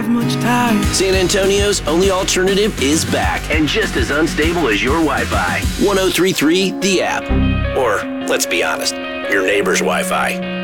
much time. San Antonio's only alternative is back and just as unstable as your Wi-Fi. 103.3 The App. Or, let's be honest, your neighbor's Wi-Fi.